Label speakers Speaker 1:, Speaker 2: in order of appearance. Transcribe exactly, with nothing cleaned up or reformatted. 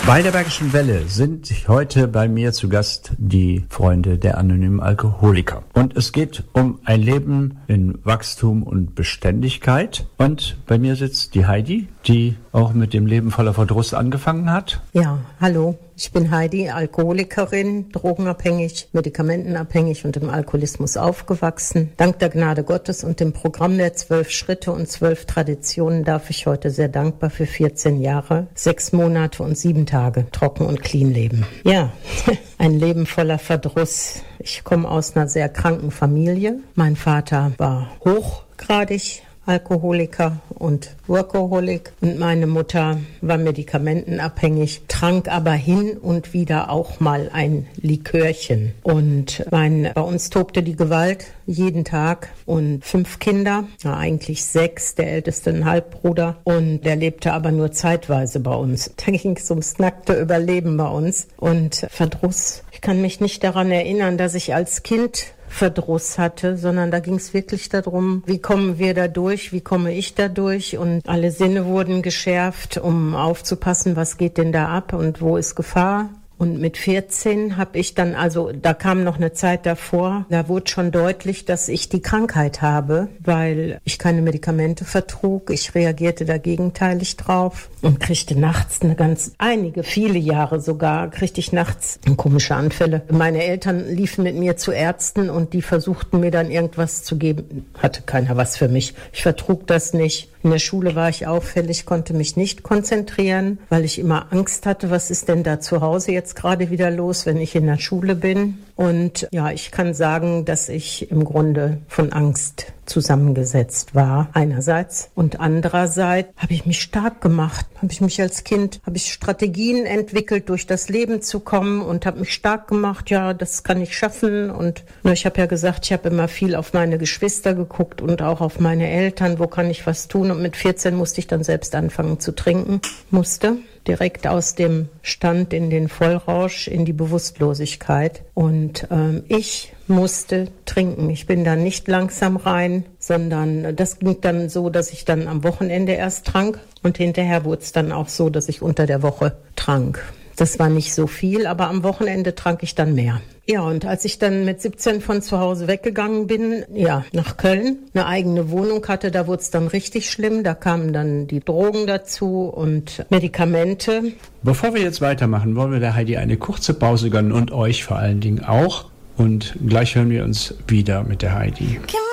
Speaker 1: Bei der Bergischen Welle sind heute bei mir zu Gast die Freunde der anonymen Alkoholiker. Und es geht um ein Leben in Wachstum und Beständigkeit. Und bei mir sitzt die Heidi, die auch mit dem Leben voller Verdruss angefangen hat.
Speaker 2: Ja, hallo. Ich bin Heidi, Alkoholikerin, drogenabhängig, medikamentenabhängig und im Alkoholismus aufgewachsen. Dank der Gnade Gottes und dem Programm der zwölf Schritte und zwölf Traditionen darf ich heute sehr dankbar für vierzehn Jahre, sechs Monate und sieben Tage trocken und clean leben. Ja, ein Leben voller Verdruss. Ich komme aus einer sehr kranken Familie. Mein Vater war hochgradig Alkoholiker und Workaholic und meine Mutter war medikamentenabhängig, trank aber hin und wieder auch mal ein Likörchen. Und mein, bei uns tobte die Gewalt jeden Tag und fünf Kinder, ja, eigentlich sechs, der älteste ein Halbbruder, und der lebte aber nur zeitweise bei uns. Da ging es ums nackte Überleben bei uns und Verdruss. Ich kann mich nicht daran erinnern, dass ich als Kind Verdruss hatte, sondern da ging es wirklich darum, wie kommen wir da durch, wie komme ich da durch, und alle Sinne wurden geschärft, um aufzupassen, was geht denn da ab und wo ist Gefahr. Und mit vierzehn habe ich dann, also da kam noch eine Zeit davor, da wurde schon deutlich, dass ich die Krankheit habe, weil ich keine Medikamente vertrug. Ich reagierte da gegenteilig drauf und kriegte nachts eine ganz, einige, viele Jahre sogar, kriegte ich nachts komische Anfälle. Meine Eltern liefen mit mir zu Ärzten und die versuchten mir dann irgendwas zu geben. Hatte keiner was für mich. Ich vertrug das nicht. In der Schule war ich auffällig, konnte mich nicht konzentrieren, weil ich immer Angst hatte, was ist denn da zu Hause jetzt gerade wieder los, wenn ich in der Schule bin. Und ja, ich kann sagen, dass ich im Grunde von Angst zusammengesetzt war einerseits, und andererseits habe ich mich stark gemacht, habe ich mich als Kind, habe ich Strategien entwickelt, durch das Leben zu kommen, und habe mich stark gemacht, ja, das kann ich schaffen. Und na, ich habe ja gesagt, ich habe immer viel auf meine Geschwister geguckt und auch auf meine Eltern, wo kann ich was tun, und mit vierzehn musste ich dann selbst anfangen zu trinken, musste direkt aus dem Stand in den Vollrausch, in die Bewusstlosigkeit. Und ähm, ich musste trinken. Ich bin da nicht langsam rein, sondern das ging dann so, dass ich dann am Wochenende erst trank, und hinterher wurde es dann auch so, dass ich unter der Woche trank. Das war nicht so viel, aber am Wochenende trank ich dann mehr. Ja, und als ich dann mit siebzehn von zu Hause weggegangen bin, ja, nach Köln, eine eigene Wohnung hatte, da wurde es dann richtig schlimm. Da kamen dann die Drogen dazu und Medikamente.
Speaker 1: Bevor wir jetzt weitermachen, wollen wir der Heidi eine kurze Pause gönnen und euch vor allen Dingen auch. Und gleich hören wir uns wieder mit der Heidi.